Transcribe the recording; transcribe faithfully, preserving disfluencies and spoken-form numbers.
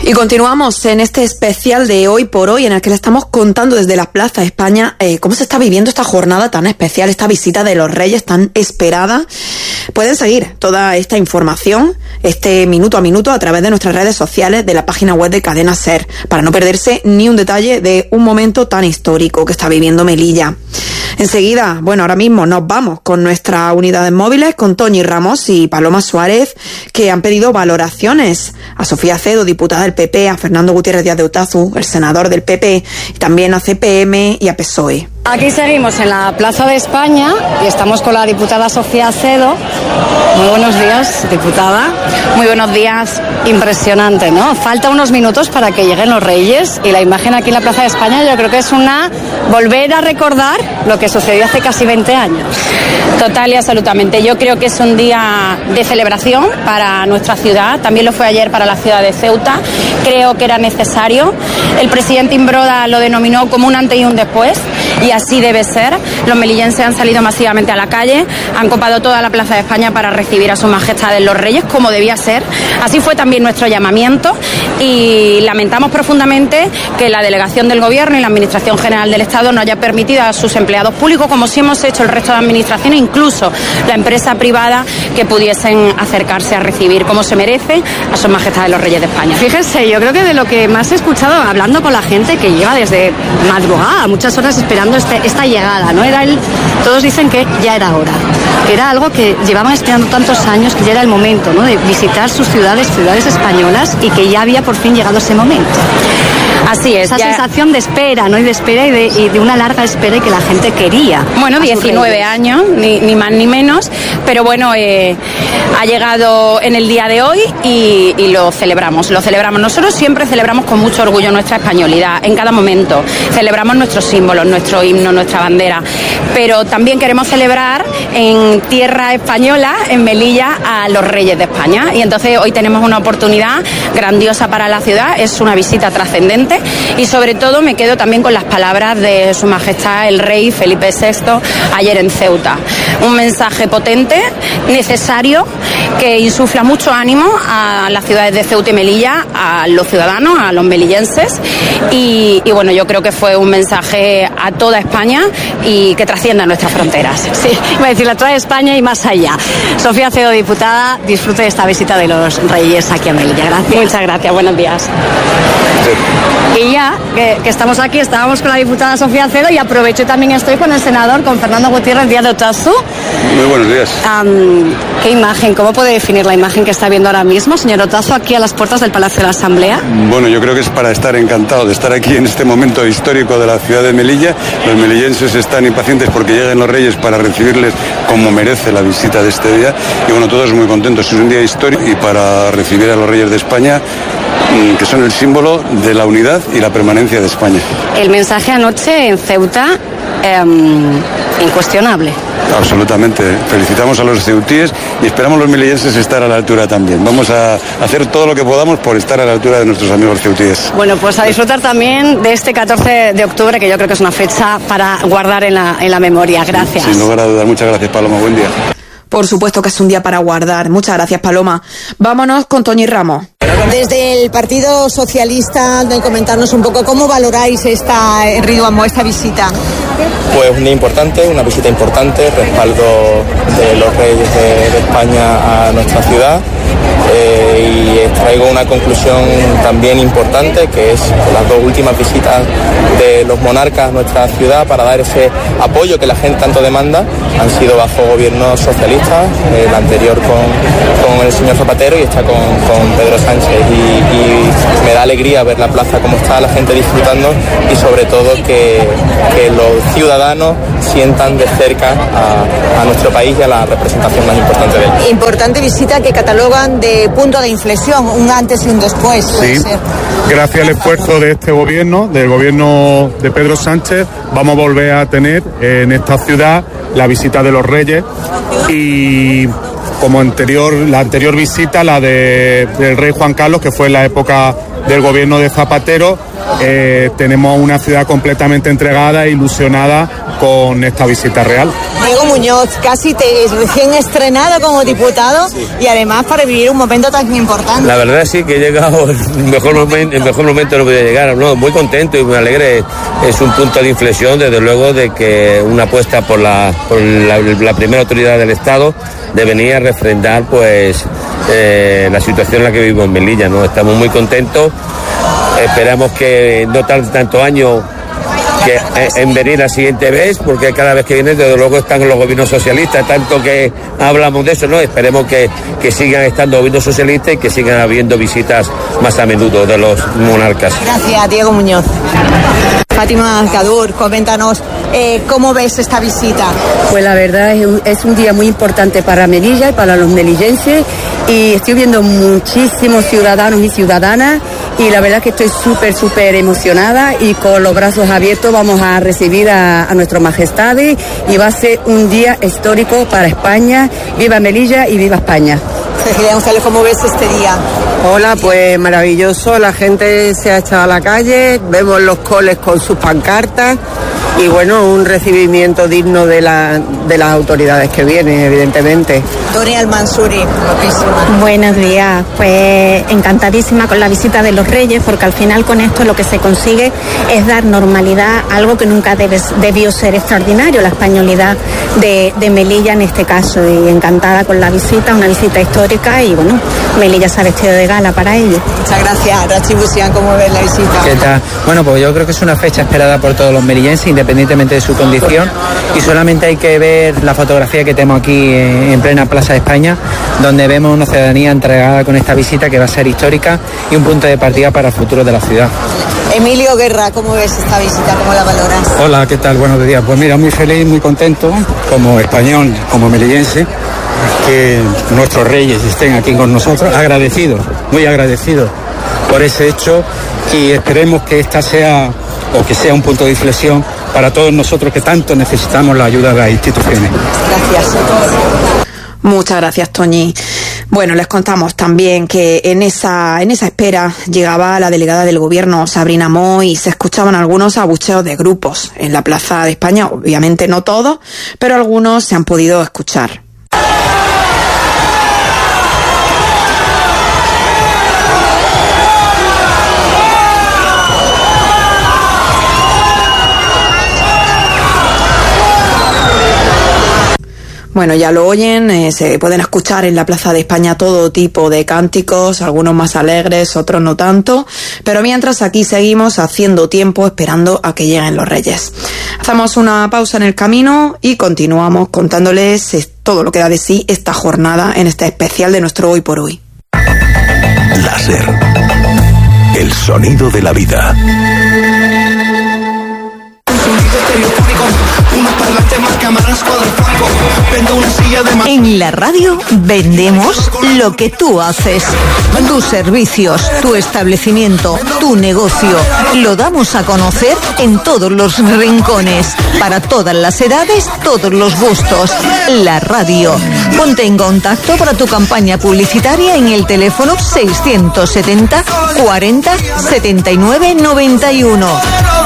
Y continuamos en este especial de Hoy por Hoy, en el que le estamos contando desde la Plaza España eh, cómo se está viviendo esta jornada tan especial, esta visita de los Reyes tan esperada. Pueden seguir toda esta información, este minuto a minuto, a través de nuestras redes sociales, de la página web de Cadena SER, para no perderse ni un detalle de un momento tan histórico que está viviendo Melilla. Enseguida, bueno, ahora mismo nos vamos con nuestras unidades móviles, con Toñi Ramos y Paloma Suárez, que han pedido valoraciones a Sofía Acedo, diputada del P P, a Fernando Gutiérrez Díaz de Otazu, el senador del P P, y también a C P M y a P S O E. Aquí seguimos en la Plaza de España y estamos con la diputada Sofía Acedo. Muy buenos días, diputada. Muy buenos días. Impresionante, ¿no? Falta unos minutos para que lleguen los Reyes y la imagen aquí en la Plaza de España yo creo que es una volver a recordar lo que sucedió hace casi veinte años. Total y absolutamente. Yo creo que es un día de celebración para nuestra ciudad. También lo fue ayer para la ciudad de Ceuta. Creo que era necesario. El presidente Imbroda lo denominó como un antes y un después. Y así debe ser. Los melillenses han salido masivamente a la calle, han copado toda la Plaza de España para recibir a Sus Majestades los Reyes, como debía ser. Así fue también nuestro llamamiento y lamentamos profundamente que la delegación del Gobierno y la Administración General del Estado no haya permitido a sus empleados públicos, como sí hemos hecho el resto de administraciones, incluso la empresa privada, que pudiesen acercarse a recibir, como se merece, a Sus Majestades los Reyes de España. Fíjese, yo creo que de lo que más he escuchado hablando con la gente que lleva desde madrugada, muchas horas esperando este, esta llegada, ¿no? Era el, todos dicen que ya era hora. Era algo que llevaban esperando tantos años, que ya era el momento, ¿no? De visitar sus ciudades, ciudades españolas, y que ya había por fin llegado ese momento. Así es. Esa ya... sensación de espera, ¿no? Y de espera y de, y de una larga espera y que la gente quería. Bueno, diecinueve años, ni, ni más ni menos, pero bueno, eh, ha llegado en el día de hoy y, y lo celebramos, lo celebramos. Nosotros siempre celebramos con mucho orgullo nuestra españolidad, en cada momento. Celebramos nuestros símbolos, nuestro himno, nuestra bandera, pero también queremos celebrar en tierra española, en Melilla, a los Reyes de España. Y entonces hoy tenemos una oportunidad grandiosa para la ciudad, es una visita trascendente y sobre todo me quedo también con las palabras de Su Majestad el Rey Felipe sexto ayer en Ceuta. Un mensaje potente, necesario, que insufla mucho ánimo a las ciudades de Ceuta y Melilla, a los ciudadanos, a los melillenses y, y bueno, yo creo que fue un mensaje a toda España y que trascienda nuestras fronteras. Sí, iba a decir, a toda España y más allá. Sofía Acedo, diputada, disfrute de esta visita de los Reyes aquí a Melilla. Gracias. Muchas gracias, buenos días. Sí. Y ya, que, que estamos aquí, estábamos con la diputada Sofía Acedo y aprovecho y también estoy con el senador, con Fernando Gutiérrez Díaz de Otazu. Muy buenos días. Um, ¿Qué imagen, cómo puede definir la imagen que está viendo ahora mismo, señor Otazu, aquí a las puertas del Palacio de la Asamblea? Bueno, yo creo que es para estar encantado de estar aquí en este momento histórico de la ciudad de Melilla. Los melillenses están impacientes porque lleguen los Reyes para recibirles como merece la visita de este día. Y bueno, todos muy contentos. Es un día histórico y para recibir a los Reyes de España, que son el símbolo de la unidad y la permanencia de España. El mensaje anoche en Ceuta, eh, incuestionable. Absolutamente. Felicitamos a los ceutíes y esperamos los melillenses estar a la altura también. Vamos a hacer todo lo que podamos por estar a la altura de nuestros amigos ceutíes. Bueno, pues a disfrutar también de este catorce de octubre, que yo creo que es una fecha para guardar en la, en la memoria. Gracias. Sin lugar a dudas. Muchas gracias, Paloma. Buen día. Por supuesto que es un día para guardar. Muchas gracias, Paloma. Vámonos con Toñi Ramos. Desde el Partido Socialista, de comentarnos un poco cómo valoráis esta Riduamo, esta visita. Pues un día importante, una visita importante, respaldo de los Reyes de, de España a nuestra ciudad. Eh, y extraigo una conclusión también importante, que es las dos últimas visitas de los monarcas a nuestra ciudad para dar ese apoyo que la gente tanto demanda han sido bajo gobiernos socialistas, el anterior con, con el señor Zapatero y está con, con Pedro Sánchez y, y me da alegría ver la plaza como está, la gente disfrutando y sobre todo que, que los ciudadanos sientan de cerca a, a nuestro país y a la representación más importante de él. Importante visita que catalogan de punto de inflexión, un antes y un después. Sí, ser. Gracias al esfuerzo de este gobierno, del gobierno de Pedro Sánchez, vamos a volver a tener en esta ciudad la visita de los Reyes y como anterior, la anterior visita, la de, del rey Juan Carlos, que fue en la época del gobierno de Zapatero, eh, tenemos una ciudad completamente entregada e ilusionada con esta visita real. Diego Muñoz, casi te, recién estrenado como diputado y además para vivir un momento tan importante. La verdad sí que he llegado el mejor momento, el mejor momento no podía llegar, no, muy contento y muy alegre. Es un punto de inflexión, desde luego, de que una apuesta por la, por la, la primera autoridad del Estado de venir a refrendar pues eh, la situación en la que vivimos en Melilla, ¿no? Estamos muy contentos, esperamos que no tarde tanto años que en venir la siguiente vez, porque cada vez que viene desde luego están los gobiernos socialistas, tanto que hablamos de eso, ¿no? Esperemos que, que sigan estando gobiernos socialistas y que sigan habiendo visitas más a menudo de los monarcas. Gracias, Diego Muñoz. Fátima Alcadur, coméntanos eh, cómo ves esta visita. Pues la verdad es un, es un día muy importante para Melilla y para los melillenses, y estoy viendo muchísimos ciudadanos y ciudadanas y la verdad que estoy súper, súper emocionada y con los brazos abiertos vamos a recibir a, a nuestras majestades y va a ser un día histórico para España. Viva Melilla y viva España. Cecilia González, ¿cómo ves este día? Hola, pues maravilloso, la gente se ha echado a la calle, vemos los coles con sus pancartas y bueno, un recibimiento digno de, la, de las autoridades que vienen, evidentemente. Tony Al-Mansuri, guapísima. Buenos días, pues encantadísima con la visita de los Reyes, porque al final con esto lo que se consigue es dar normalidad a algo que nunca debe, debió ser extraordinario, la españolidad de, de Melilla en este caso, y encantada con la visita, una visita histórica y bueno, Melilla se ha vestido de gala para ello. Muchas gracias. Rachi Busián, ¿cómo ves la visita? ¿Qué tal? Bueno, pues yo creo que es una fecha esperada por todos los melillenses, independientemente de su condición, y solamente hay que ver la fotografía que tenemos aquí en plena Plaza de España, donde vemos una ciudadanía entregada con esta visita que va a ser histórica y un punto de partida para el futuro de la ciudad. Emilio Guerra, ¿cómo ves esta visita? ¿Cómo la valoras? Hola, ¿qué tal? Buenos días. Pues mira, muy feliz, muy contento, como español, como melillense, que nuestros reyes estén aquí con nosotros, agradecidos, muy agradecidos por ese hecho, y esperemos que esta sea, o que sea un punto de inflexión para todos nosotros que tanto necesitamos la ayuda de las instituciones. Gracias. Muchas gracias, Toñi. Bueno, les contamos también que en esa, en esa espera llegaba la delegada del gobierno, Sabrina Moy, y se escuchaban algunos abucheos de grupos en la Plaza de España, obviamente no todos, pero algunos se han podido escuchar. Bueno, ya lo oyen, eh, se pueden escuchar en la Plaza de España todo tipo de cánticos, algunos más alegres, otros no tanto, pero mientras aquí seguimos haciendo tiempo esperando a que lleguen los Reyes. Hacemos una pausa en el camino y continuamos contándoles todo lo que da de sí esta jornada en este especial de nuestro Hoy por Hoy. Láser, el sonido de la vida. En la radio vendemos lo que tú haces. Tus servicios, tu establecimiento, tu negocio. Lo damos a conocer en todos los rincones. Para todas las edades, todos los gustos. La radio. Ponte en contacto para tu campaña publicitaria en el teléfono seiscientos setenta cuarenta setenta y nueve noventa y uno.